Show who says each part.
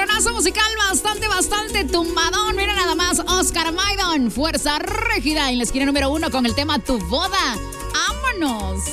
Speaker 1: Buenazo musical, bastante tumbadón. Mira nada más, Oscar Maidon, Fuerza Régida en la esquina número 1 con el tema Tu Boda. ¡Vámonos!